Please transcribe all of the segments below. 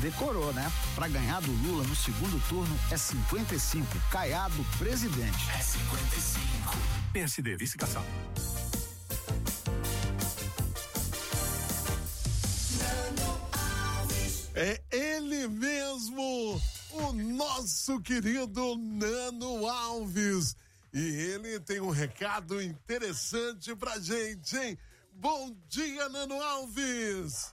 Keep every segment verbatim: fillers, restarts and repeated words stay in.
decorou, né? Pra ganhar do Lula no segundo turno é cinquenta e cinco, Caiado presidente. É cinquenta e cinco. P S D, vice-cassado. É ele mesmo, o nosso querido Nano Alves. E ele tem um recado interessante pra gente, hein? Bom dia, Nano Alves!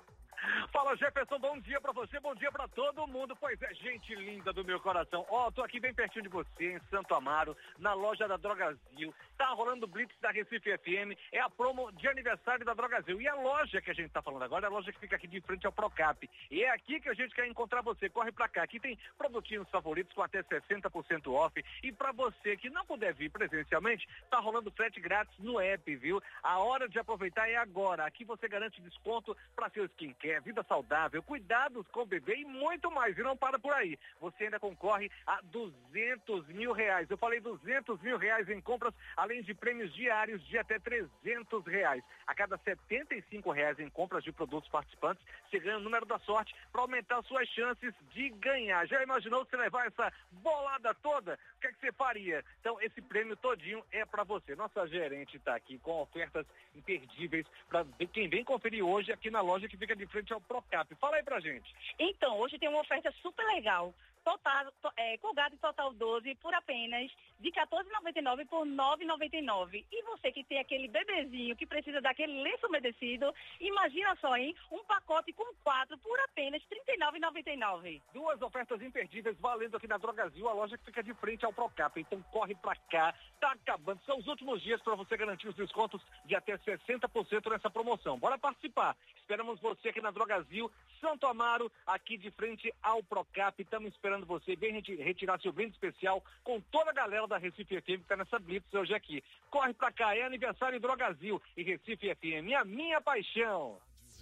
Fala, Jefferson, bom dia pra você, bom dia pra todo mundo. Pois é, gente linda do meu coração. Ó, oh, tô aqui bem pertinho de você, em Santo Amaro, na loja da Drogazil. Tá rolando o Blitz da Recife F M, é a promo de aniversário da Drogazil. E a loja que a gente tá falando agora é a loja que fica aqui de frente ao Procap. E é aqui que a gente quer encontrar você. Corre pra cá, aqui tem produtinhos favoritos com até sessenta por cento off. E pra você que não puder vir presencialmente, tá rolando frete grátis no app, viu? A hora de aproveitar é agora. Aqui você garante desconto pra seu skincare, vida saudável, cuidados com o bebê e muito mais. E não para por aí. Você ainda concorre a duzentos mil reais. Eu falei duzentos mil reais em compras, além de prêmios diários de até trezentos reais. A cada setenta e cinco reais em compras de produtos participantes, você ganha o número da sorte para aumentar suas chances de ganhar. Já imaginou você levar essa bolada toda? O que é que você faria? Então, esse prêmio todinho é para você. Nossa gerente está aqui com ofertas imperdíveis para quem vem conferir hoje aqui na loja que fica de frente ao Procap. Fala aí pra gente. Então, hoje tem uma oferta super legal. Total, to, é, Colgate Total doze por apenas de quatorze reais e noventa e nove centavos por nove reais e noventa e nove centavos. E você que tem aquele bebezinho que precisa daquele lenço umedecido, imagina só, hein? Um pacote com quatro por apenas trinta e nove reais e noventa e nove centavos. Duas ofertas imperdíveis valendo aqui na Drogazil, a loja que fica de frente ao Procap. Então corre pra cá, tá acabando. São os últimos dias para você garantir os descontos de até sessenta por cento nessa promoção. Bora participar. Esperamos você aqui na Drogazil, Santo Amaro, aqui de frente ao Procap. Estamos esperando você. Vem retirar seu brinde especial com toda a galera da Recife F M que está nessa Blitz hoje aqui. Corre pra cá, é aniversário Drogazil e Recife F M, a minha paixão.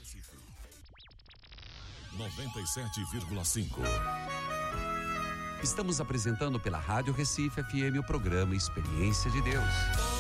noventa e sete vírgula cinco. Estamos apresentando pela Rádio Recife F M o programa Experiência de Deus.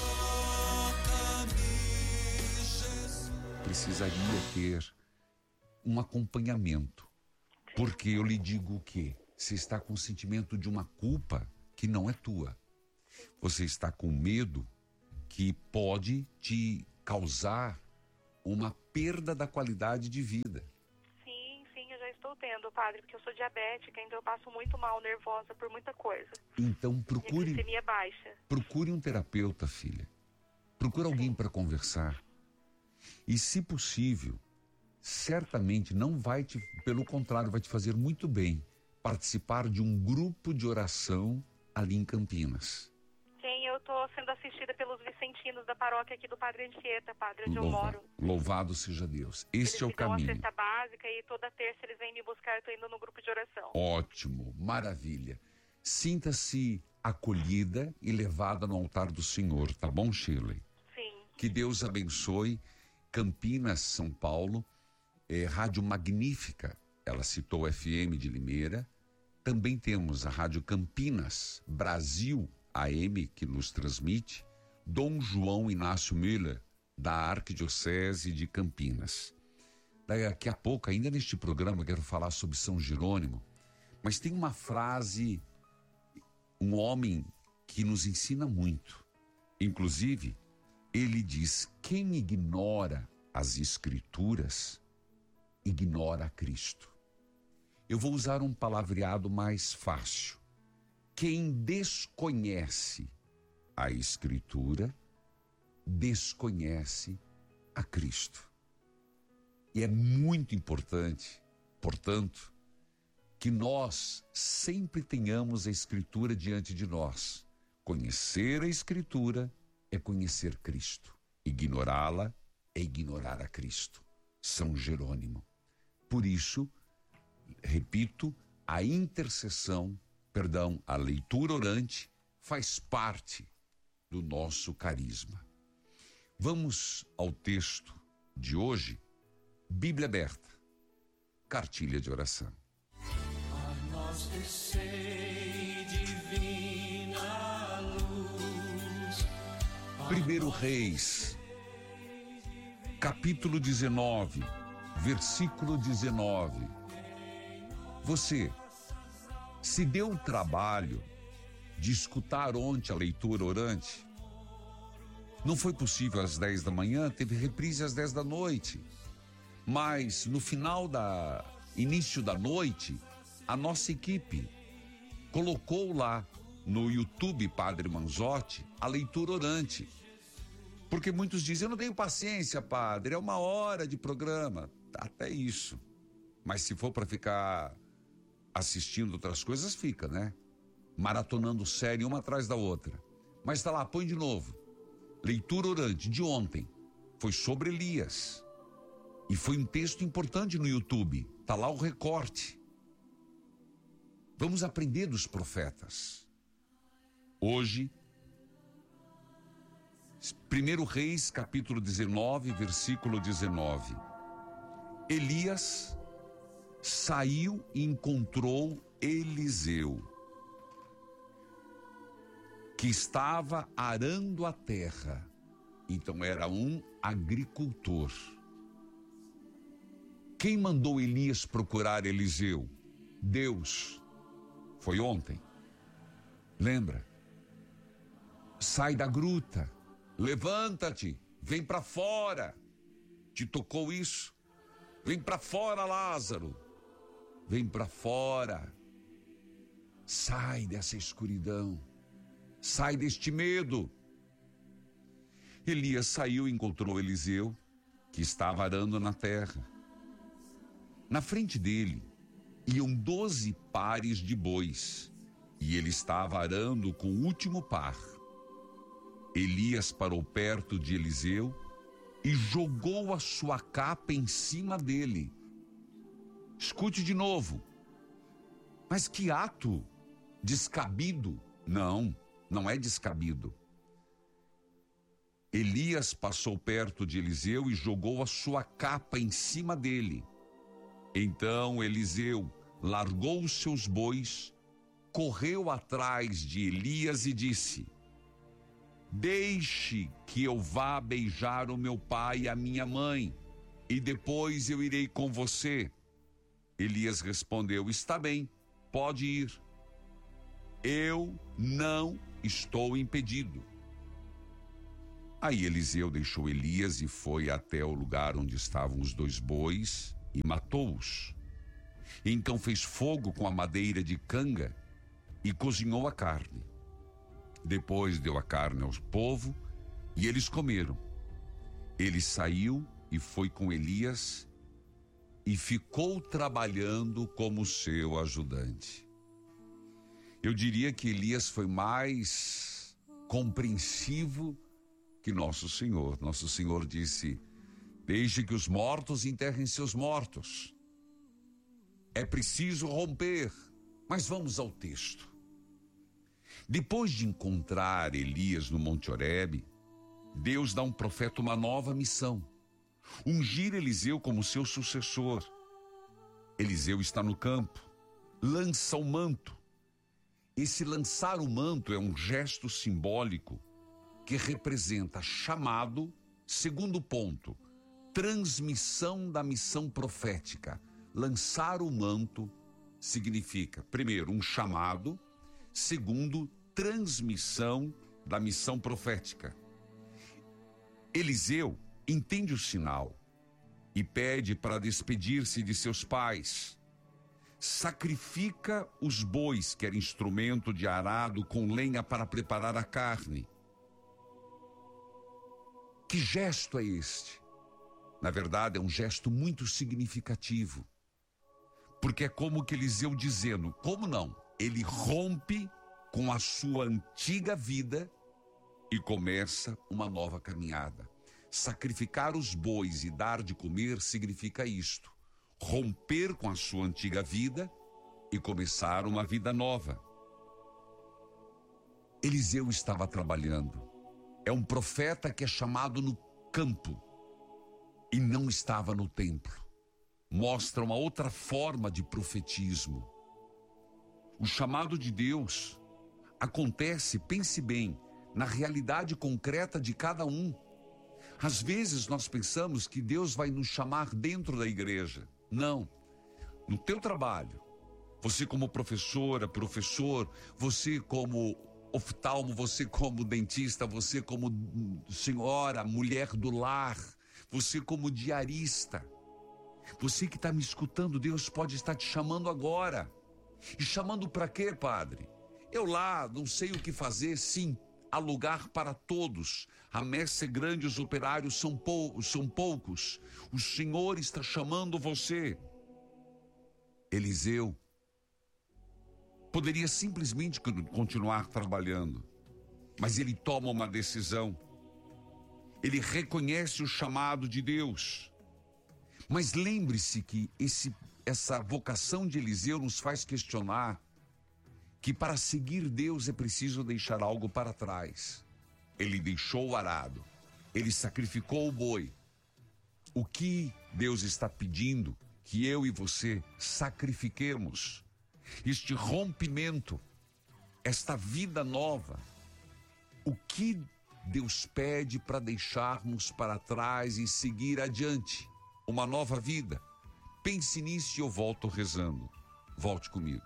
Precisaria ter um acompanhamento, porque eu lhe digo o quê? Você está com o sentimento de uma culpa que não é tua. Você está com medo que pode te causar uma perda da qualidade de vida. Sim, sim, eu já estou tendo, padre, porque eu sou diabética, então eu passo muito mal, nervosa por muita coisa. Então procure... Minha glicemia baixa. Procure um terapeuta, filha. Procure alguém para conversar. E, se possível, certamente não vai te, pelo contrário, vai te fazer muito bem participar de um grupo de oração ali em Campinas. Sim, eu estou sendo assistida pelos vicentinos da paróquia aqui do Padre Anchieta, padre, onde Louva, eu moro. Louvado seja Deus. Este eles é o caminho. Eles me dão a cesta básica e toda terça eles vêm me buscar, eu estou indo no grupo de oração. Ótimo, maravilha. Sinta-se acolhida e levada no altar do Senhor, tá bom, Shirley? Sim. Que Deus abençoe. Campinas, São Paulo, é, Rádio Magnífica, ela citou F M de Limeira. Também temos a Rádio Campinas, Brasil A M, que nos transmite, Dom João Inácio Müller, da Arquidiocese de Campinas. Daqui a pouco, ainda neste programa, quero falar sobre São Jerônimo, mas tem uma frase, um homem que nos ensina muito. Inclusive, ele diz: quem ignora as Escrituras, ignora a Cristo. Eu vou usar um palavreado mais fácil. Quem desconhece a Escritura, desconhece a Cristo. E é muito importante, portanto, que nós sempre tenhamos a Escritura diante de nós. Conhecer a Escritura é conhecer Cristo. Ignorá-la é ignorar a Cristo. São Jerônimo. Por isso, repito, a intercessão, perdão, a leitura orante faz parte do nosso carisma. Vamos ao texto de hoje, Bíblia aberta, cartilha de oração. A nós descei divina luz. Primeiro Reis, capítulo dezenove, versículo dezenove. Você se deu o trabalho de escutar ontem a leitura orante? Não foi possível às dez da manhã, teve reprise às dez da noite. Mas no final da início da noite, a nossa equipe colocou lá no YouTube Padre Manzotti a leitura orante. Porque muitos dizem, eu não tenho paciência, padre, é uma hora de programa. Até isso. Mas se for para ficar assistindo outras coisas, fica, né? Maratonando série uma atrás da outra. Mas tá lá, põe de novo. Leitura orante de ontem. Foi sobre Elias. E foi um texto importante no YouTube. Tá lá o recorte. Vamos aprender dos profetas. Hoje, primeiro Reis, capítulo dezenove, versículo dezenove. Elias saiu e encontrou Eliseu, que estava arando a terra. Então era um agricultor. Quem mandou Elias procurar Eliseu? Deus. Foi ontem. Lembra? Sai da gruta. Levanta-te. Vem para fora. Te tocou isso? Vem para fora, Lázaro. Vem para fora. Sai dessa escuridão. Sai deste medo. Elias saiu e encontrou Eliseu, que estava arando na terra. Na frente dele iam doze pares de bois, e ele estava arando com o último par. Elias parou perto de Eliseu e jogou a sua capa em cima dele. Escute de novo. Mas que ato descabido? Não, não é descabido. Elias passou perto de Eliseu e jogou a sua capa em cima dele. Então Eliseu largou os seus bois, correu atrás de Elias e disse: deixe que eu vá beijar o meu pai e a minha mãe, e depois eu irei com você. Elias respondeu: está bem, pode ir. Eu não estou impedido. Aí Eliseu deixou Elias e foi até o lugar onde estavam os dois bois e matou-os. Então fez fogo com a madeira de canga e cozinhou a carne. Depois deu a carne ao povo e eles comeram. Ele saiu e foi com Elias e ficou trabalhando como seu ajudante. Eu diria que Elias foi mais compreensivo que nosso Senhor. Nosso Senhor disse: deixe que os mortos enterrem seus mortos. É preciso romper. Mas vamos ao texto. Depois de encontrar Elias no Monte Horebe, Deus dá ao profeta uma nova missão: ungir Eliseu como seu sucessor. Eliseu está no campo, lança o manto. Esse lançar o manto é um gesto simbólico que representa chamado, segundo ponto, transmissão da missão profética. Lançar o manto significa, primeiro, um chamado, segundo, transmissão da missão profética. Eliseu entende o sinal e pede para despedir-se de seus pais. Sacrifica os bois, que era instrumento de arado com lenha para preparar a carne. Que gesto é este? Na verdade, é um gesto muito significativo. Porque é como que Eliseu dizendo, como não? Ele rompe com a sua antiga vida e começa uma nova caminhada. Sacrificar os bois e dar de comer significa isto: romper com a sua antiga vida e começar uma vida nova. Eliseu estava trabalhando. É um profeta que é chamado no campo e não estava no templo. Mostra uma outra forma de profetismo. O chamado de Deus acontece, pense bem, na realidade concreta de cada um. Às vezes nós pensamos que Deus vai nos chamar dentro da igreja. Não. No teu trabalho, Você como professora, professor, você como oftalmo, você como dentista, você como senhora, mulher do lar, você como diarista. Você que está me escutando, Deus pode estar te chamando agora. E chamando para quê, padre? Eu lá não sei o que fazer. Sim, há lugar para todos. A messe é grande, os operários são, pou, são poucos. O Senhor está chamando você. Eliseu poderia simplesmente continuar trabalhando, mas ele toma uma decisão. Ele reconhece o chamado de Deus. Mas lembre-se que esse, essa vocação de Eliseu nos faz questionar que para seguir Deus é preciso deixar algo para trás. Ele deixou o arado, ele sacrificou o boi. O que Deus está pedindo que eu e você sacrifiquemos? Este rompimento, esta vida nova. O que Deus pede para deixarmos para trás e seguir adiante? Uma nova vida. Pense nisso e eu volto rezando. Volte comigo.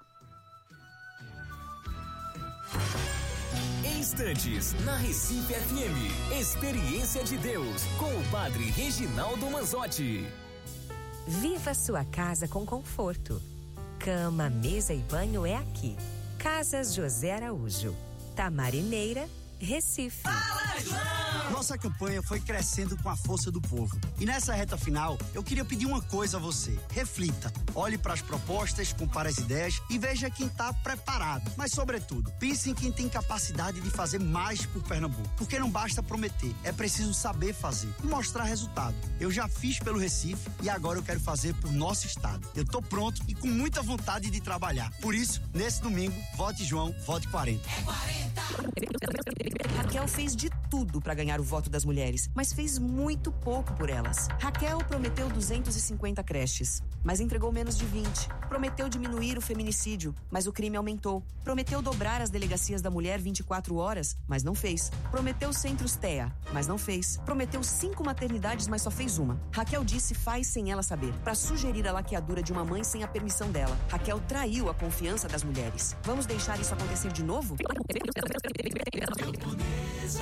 Instantes, na Recife F M. Experiência de Deus, com o Padre Reginaldo Manzotti. Viva sua casa com conforto. Cama, mesa e banho é aqui. Casas José Araújo. Tamarineira, Recife. Fala, João! Nossa campanha foi crescendo com a força do povo. E nessa reta final, eu queria pedir uma coisa a você. Reflita, olhe para as propostas, compare as ideias e veja quem está preparado. Mas, sobretudo, pense em quem tem capacidade de fazer mais por Pernambuco. Porque não basta prometer, é preciso saber fazer e mostrar resultado. Eu já fiz pelo Recife e agora eu quero fazer por nosso estado. Eu tô pronto e com muita vontade de trabalhar. Por isso, nesse domingo, vote João, vote quarenta. É quarenta! Raquel fez de tudo para ganhar o voto das mulheres, mas fez muito pouco por elas. Raquel prometeu duzentas e cinquenta creches, mas entregou menos de vinte. Prometeu diminuir o feminicídio, mas o crime aumentou. Prometeu dobrar as delegacias da mulher vinte e quatro horas, mas não fez. Prometeu centros T E A, mas não fez. Prometeu cinco maternidades, mas só fez uma. Raquel disse faz sem ela saber, para sugerir a laqueadura de uma mãe sem a permissão dela. Raquel traiu a confiança das mulheres. Vamos deixar isso acontecer de novo? Camponesa,